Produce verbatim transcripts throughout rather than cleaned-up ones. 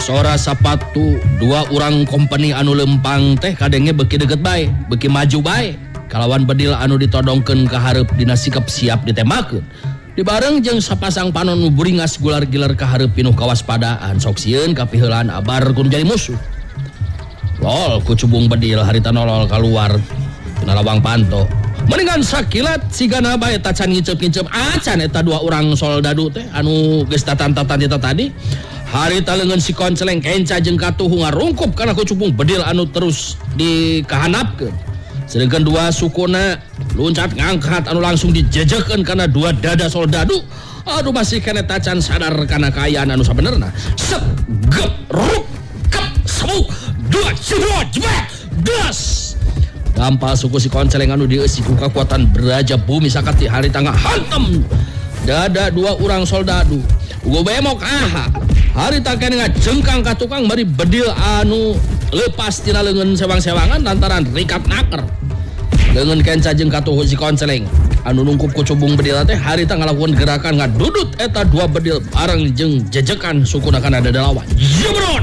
sora sapatu dua orang kompeni anu lempang teh kadenge beki deket bae, beki maju bae. Kalawan bedil anu ditodongkeun ka hareup dina sikap siap ditemakeun. Dibareng jeung sapasang panon nu buringas gular-gilar ka hareup pinuh kawaspadaan sok sieun kapiheulaan abar kun jadi musuh. Lol ku cubung bedil harita nolol keluar tina lawang panto. Mendingan sakilat sigana bae tacan ngicep-ngicep acan eta dua orang soldadu teh anu geus tatan-tatan eta tadi. Harita leungeun si konceleng kenca jeung katuhu ngarungkup kana ku cubung bedil anu terus dikahanapkeun. Sedangkan dua sukuna loncat ngangkat anu langsung dijejekeun kana dua dada soldadu. Aduh masih kene tacan sadar kana kaayaan anu sabenerna. Sep gep rup kep semu dua dua jebak das. Gampal suku si konceleng anu dieusi ku kekuatan beraja bumi sakati hari tangga hantem dada dua orang soldadu. Ugo bemok aha. Hari takene ngajengkang ka tukang bari bedil anu lepas tina leungeun sewang-sewangan lantaran rikat naker. Leungeun kenca jeung katuhu si konceleng anu nungkup ku cubung bedil teh harita ngalakukeun gerakan ngadudut eta dua bedil bareng jeung jejekan sukuna kana dada lawan. Jebrot.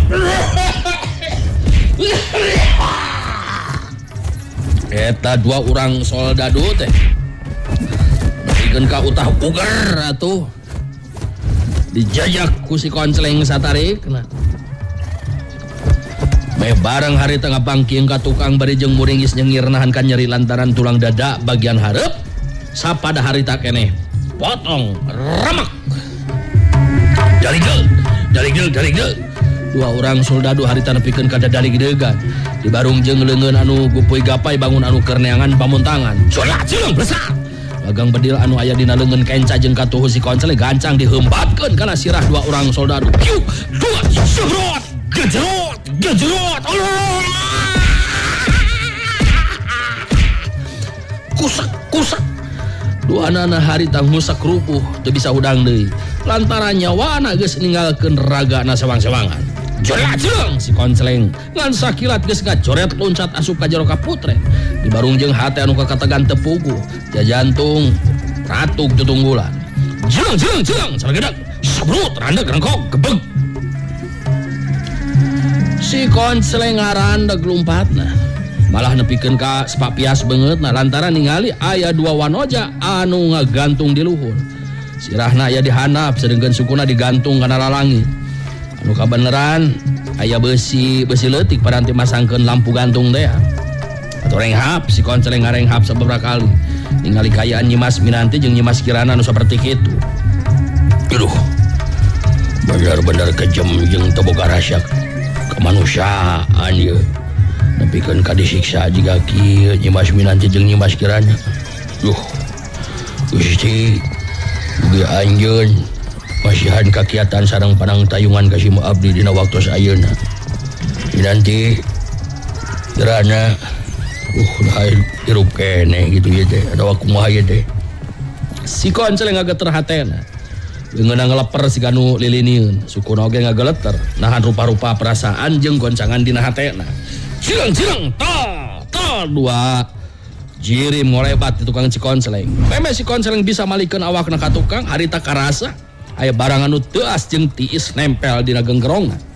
Eta dua orang soldadu teh bikeun ka utah uger atuh. Dijajak ku si konceleng satarikna. Meh bareng hari tengah bangking ka tukang bari jeung muringis nyengir nahan ka nyeri lantaran tulang dada bagian hareup. Sapada harita keneh potong remek. Daligel, daligel, daligel. Dua orang soldadu harita nepikeun ka dadali gidegan. Dibarung jeung leungeun anu gupuy gapai bangun anu keur neangan pamuntangan. Solat jeung besar. Gagang bedil anu aya dina leungeun kenca jeung katuhu si konceleng gancang dihembatkeun kana sirah dua orang soldadu. Kiu, dua, sebrot, gejerot, gejerot. Kusak, kusak. Dua anak harita ngusak rupuh teu bisa udang deui. Lantaran nyawana geus ninggalkeun ragana sewang-sewangan. Joret jeung si konceleng ngan sakilat geus gacoret loncat asup ka jero ka putre. Dibarung jeung hate anu kakategan teu puguh, jantung ratuk tutunggulan. Jeung jeung jeung salegedak sabrut randeg rengkok gebeg. Si konceleng ngarandeg lompatna. Malah nepikeun ka sepapias beungeutna lantaran ningali aya dua wanoja anu ngagantung di luhur. Sirahna aya dihandap sedengkeun sukuna digantung kana lalangit. Anu kabeneran aya besi besi leutik paranti masangkeun lampu gantung teh. Atuh renghap si konceleng ngarenghap sababaraha kali ningali kaayaan Nyimas Minanti jeung Nyimas Kirana anu saperti kitu. Aduh. Bener-bener kejem jeung teu boga rasa kemanusiaan ieu. Nepikeun ka disiksa jiga kieu Nyimas Minanti jeung Nyimas Kirana. Duh. Gusti mugi anjeun masihan kakiatan sareng panang tayungan kasimu abdi dina waktu sayeuna. Minanti Kirana uh lain hirup kene gitu ya teh ada kumaha ieu teh. Si konceleng ngageter hatena. Leungeunna ngeleper si kanu lilinieun, sukuna oge ngageleter nahan rupa-rupa perasaan jeung goncangan dina hatena. Cireng-cireng ta ta dua jirim ngolebat di tukang si konceleng. Meme si konceleng bisa malikeun awakna ka tukang harita karasa aya barang anu teuas jeung tiis nempel dina genggerongan.